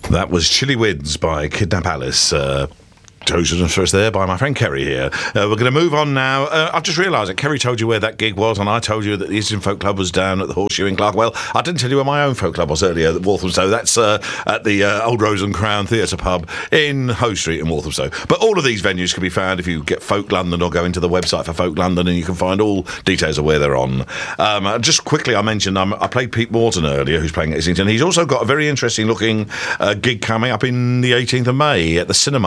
That was Chilly Winds by Kidnap Alice. Chosen first there by my friend Kerry here. We're going to move on now. I've just realised that Kerry told you where that gig was, and I told you that the Eastern Folk Club was down at the Horseshoe in Clerkenwell. I didn't tell you where my own folk club was earlier at Walthamstow. That's at the Old Rose and Crown Theatre Pub in Hoe Street in Walthamstow. But all of these venues can be found if you get Folk London or go into the website for Folk London, and you can find all details of where they're on. Just quickly, I mentioned I played Pete Morton earlier, who's playing at Islington. He's also got a very interesting looking gig coming up in the 18th of May at the cinema.